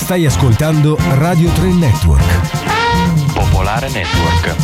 Stai ascoltando Radio 3 Network. Popolare Network.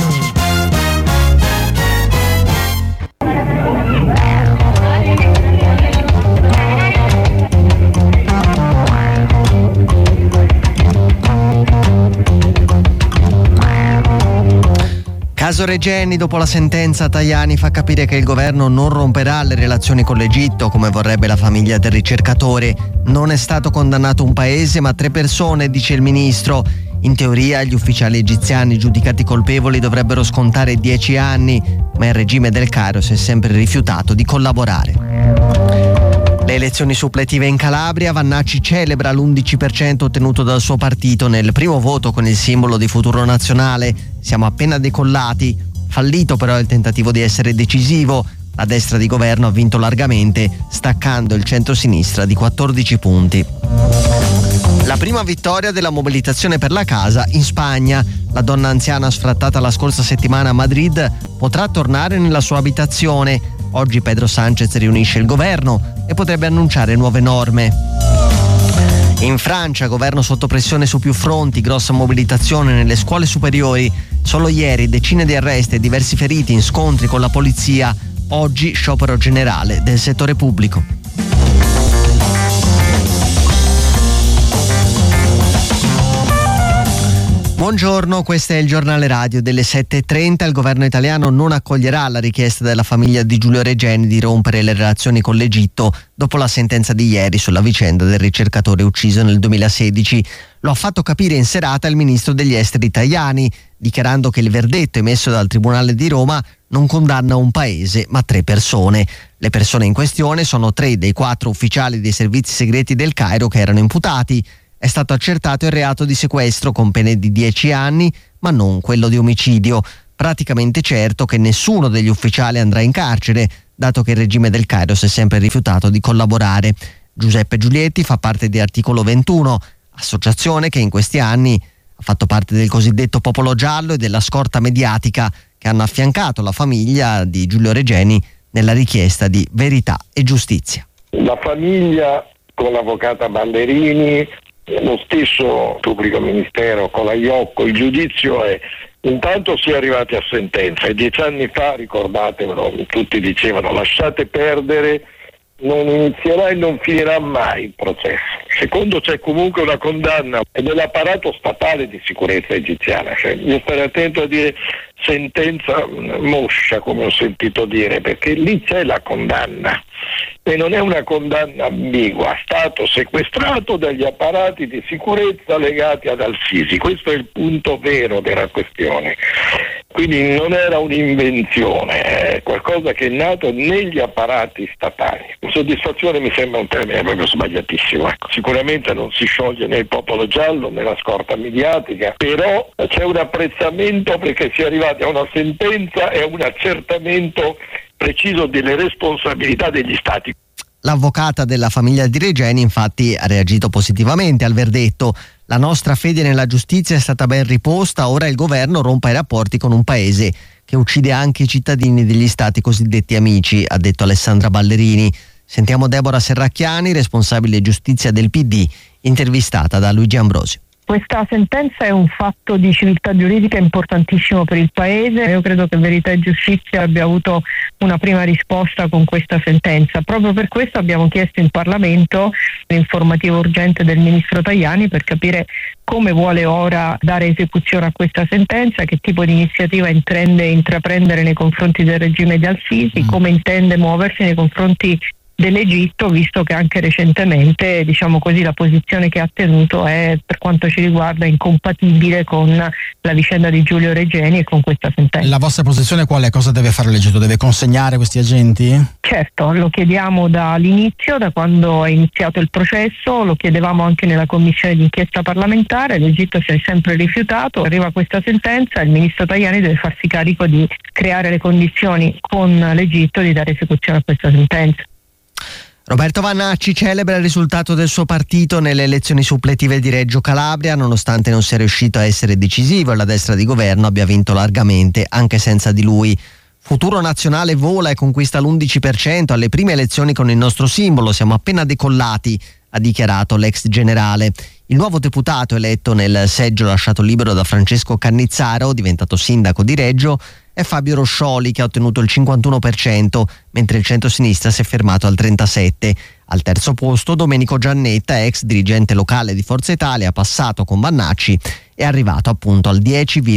Caso Regeni, dopo la sentenza Tajani fa capire che il governo non romperà le relazioni con l'Egitto come vorrebbe la famiglia del ricercatore. Non è stato condannato un paese ma 3 persone, dice il ministro. In teoria gli ufficiali egiziani giudicati colpevoli dovrebbero scontare 10 anni, ma il regime del Cairo si è sempre rifiutato di collaborare. Le elezioni suppletive in Calabria, Vannacci celebra l'11% ottenuto dal suo partito nel primo voto con il simbolo di Futuro Nazionale. Siamo appena decollati. Fallito però il tentativo di essere decisivo. La destra di governo ha vinto largamente, staccando il centro-sinistra di 14 punti. La prima vittoria della mobilitazione per la casa in Spagna. La donna anziana sfrattata la scorsa settimana a Madrid potrà tornare nella sua abitazione. Oggi Pedro Sánchez riunisce il governo e potrebbe annunciare nuove norme. In Francia, governo sotto pressione su più fronti, grossa mobilitazione nelle scuole superiori. Solo ieri decine di arresti e diversi feriti in scontri con la polizia. Oggi sciopero generale del settore pubblico. Buongiorno, questo è il giornale radio delle 7:30. Il governo italiano non accoglierà la richiesta della famiglia di Giulio Regeni di rompere le relazioni con l'Egitto dopo la sentenza di ieri sulla vicenda del ricercatore ucciso nel 2016. Lo ha fatto capire in serata il ministro degli esteri Tajani, dichiarando che il verdetto emesso dal Tribunale di Roma non condanna un paese ma 3 persone. Le persone in questione sono 3 dei 4 ufficiali dei servizi segreti del Cairo che erano imputati. È stato accertato il reato di sequestro con pene di 10 anni, ma non quello di omicidio. Praticamente certo che nessuno degli ufficiali andrà in carcere, dato che il regime del Cairo si è sempre rifiutato di collaborare. Giuseppe Giulietti fa parte di Articolo 21, associazione che in questi anni ha fatto parte del cosiddetto popolo giallo e della scorta mediatica che hanno affiancato la famiglia di Giulio Regeni nella richiesta di verità e giustizia. La famiglia con l'avvocata Ballerini, lo stesso pubblico ministero Colaiocco, il giudizio è: intanto si è arrivati a sentenza e 10 anni fa, ricordatevelo, tutti dicevano lasciate perdere, non inizierà e non finirà mai il processo. Secondo, c'è comunque una condanna dell'apparato statale di sicurezza egiziana. Io starei attento a dire sentenza moscia, come ho sentito dire, perché lì c'è la condanna e non è una condanna ambigua. Stato sequestrato dagli apparati di sicurezza legati ad Al-Sisi. Questo è il punto vero della questione. Quindi non era un'invenzione, è qualcosa che è nato negli apparati statali. Soddisfazione mi sembra un termine proprio sbagliatissimo. Sicuramente non si scioglie né il popolo giallo né la scorta mediatica, però c'è un apprezzamento perché si è arrivati a una sentenza e a un accertamento preciso delle responsabilità degli stati. L'avvocata della famiglia di Regeni infatti ha reagito positivamente al verdetto. La nostra fede nella giustizia è stata ben riposta, ora il governo rompa i rapporti con un paese che uccide anche i cittadini degli stati cosiddetti amici, ha detto Alessandra Ballerini. Sentiamo Deborah Serracchiani, responsabile giustizia del PD, intervistata da Luigi Ambrosio. Questa sentenza è un fatto di civiltà giuridica importantissimo per il Paese. Io credo che Verità e Giustizia abbia avuto una prima risposta con questa sentenza. Proprio per questo abbiamo chiesto in Parlamento l'informativa urgente del Ministro Tajani per capire come vuole ora dare esecuzione a questa sentenza, che tipo di iniziativa intende intraprendere nei confronti del regime di Al-Sisi, come intende muoversi nei confronti dell'Egitto, visto che anche recentemente, diciamo così, la posizione che ha tenuto è, per quanto ci riguarda, incompatibile con la vicenda di Giulio Regeni e con questa sentenza. La vostra posizione qual è? Cosa deve fare l'Egitto? Deve consegnare questi agenti? Certo, lo chiediamo dall'inizio, da quando è iniziato il processo, lo chiedevamo anche nella commissione d'inchiesta parlamentare, l'Egitto si è sempre rifiutato. Arriva questa sentenza, il ministro Tajani deve farsi carico di creare le condizioni con l'Egitto di dare esecuzione a questa sentenza. Roberto Vannacci celebra il risultato del suo partito nelle elezioni suppletive di Reggio Calabria, nonostante non sia riuscito a essere decisivo e la destra di governo abbia vinto largamente anche senza di lui. Futuro Nazionale vola e conquista l'11% alle prime elezioni con il nostro simbolo, siamo appena decollati, ha dichiarato l'ex generale. Il nuovo deputato eletto nel seggio lasciato libero da Francesco Cannizzaro, diventato sindaco di Reggio, è Fabio Roscioli, che ha ottenuto il 51%, mentre il centro-sinistra si è fermato al 37%. Al terzo posto Domenico Giannetta, ex dirigente locale di Forza Italia, passato con Vannacci, è arrivato appunto al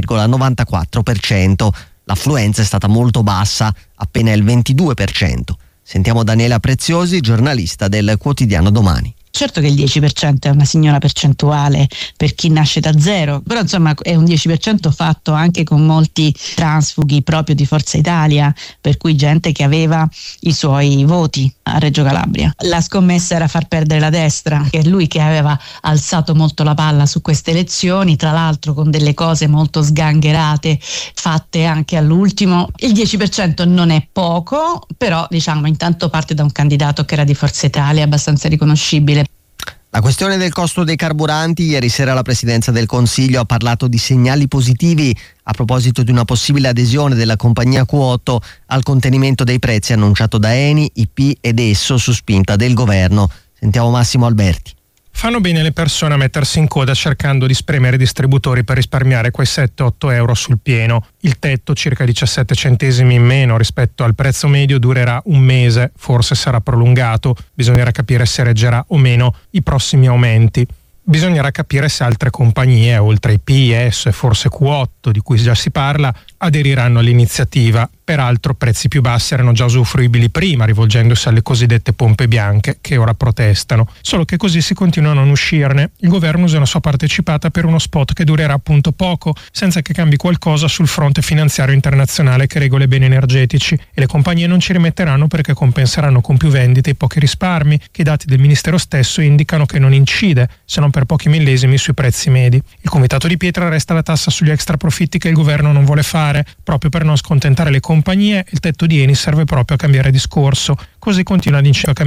10,94%. L'affluenza è stata molto bassa, appena il 22%. Sentiamo Daniela Preziosi, giornalista del quotidiano Domani. Certo che il 10% è una signora percentuale per chi nasce da zero, però insomma è un 10% fatto anche con molti transfughi proprio di Forza Italia, per cui gente che aveva i suoi voti a Reggio Calabria. La scommessa era far perdere la destra, che è lui che aveva alzato molto la palla su queste elezioni, tra l'altro con delle cose molto sgangherate fatte anche all'ultimo. Il 10% non è poco, però diciamo intanto parte da un candidato che era di Forza Italia, abbastanza riconoscibile. La questione del costo dei carburanti: ieri sera la Presidenza del Consiglio ha parlato di segnali positivi a proposito di una possibile adesione della compagnia Q8 al contenimento dei prezzi annunciato da Eni, IP ed Esso su spinta del governo. Sentiamo Massimo Alberti. Fanno bene le persone a mettersi in coda cercando di spremere i distributori per risparmiare quei 7-8 euro sul pieno. Il tetto, circa 17 centesimi in meno rispetto al prezzo medio, durerà un mese, forse sarà prolungato, bisognerà capire se reggerà o meno i prossimi aumenti. Bisognerà capire se altre compagnie, oltre IP, ESSO e forse Q8, di cui già si parla, aderiranno all'iniziativa. Peraltro prezzi più bassi erano già usufruibili prima, rivolgendosi alle cosiddette pompe bianche, che ora protestano. Solo che così si continua a non uscirne. Il governo usa una sua partecipata per uno spot che durerà appunto poco, senza che cambi qualcosa sul fronte finanziario internazionale che regola i beni energetici, e le compagnie non ci rimetteranno perché compenseranno con più vendite i pochi risparmi, che i dati del Ministero stesso indicano che non incide, se non per pochi millesimi, sui prezzi medi. Il Comitato di Pietra resta la tassa sugli extra profitti che il governo non vuole fare, proprio per non scontentare le compagnie. Il tetto di Eni serve proprio a cambiare discorso, così continua ad